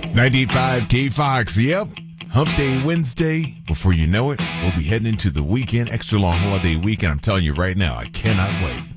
95 K Fox, yep. Hump Day Wednesday. Before you know it, we'll be heading into the weekend, extra long holiday weekend. I'm telling you right now, I cannot wait.